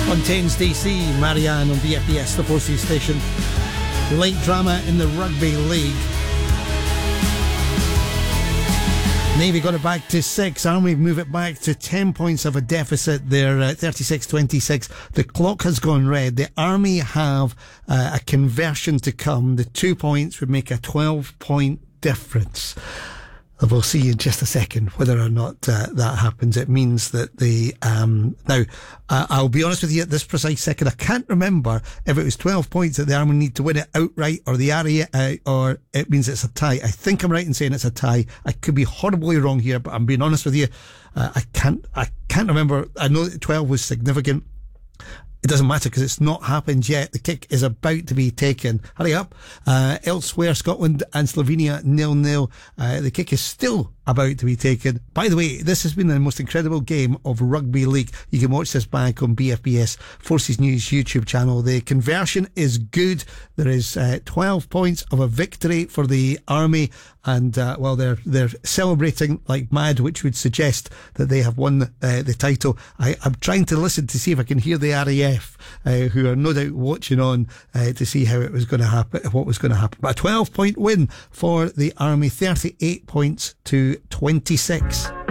Fontaine's DC, Marianne on BFBS, the Forces station. Late drama in the Rugby League. Navy got it back to 6. Army move it back to 10 points of a deficit. They're 36-26. The clock has gone red. The Army have a conversion to come. The 2 points would make a 12-point difference. We'll see in just a second whether or not that happens. It means that now, I'll be honest with you at this precise second, I can't remember if it was 12 points that the Army need to win it outright or the area, or it means it's a tie. I think I'm right in saying it's a tie. I could be horribly wrong here, but I'm being honest with you. I can't remember. I know that 12 was significant. It doesn't matter because it's not happened yet. The kick is about to be taken. Hurry up. Elsewhere, Scotland and Slovenia 0-0. The kick is still about to be taken. By the way, this has been the most incredible game of rugby league. You can watch this back on BFBS Forces News YouTube channel. The conversion is good. There is 12 points of a victory for the Army, and well, they're celebrating like mad, which would suggest that they have won the title. I'm trying to listen to see if I can hear the RAF, who are no doubt watching on to see how it was going to happen, what was going to happen. But a 12-point win for the Army, 38 points to 26.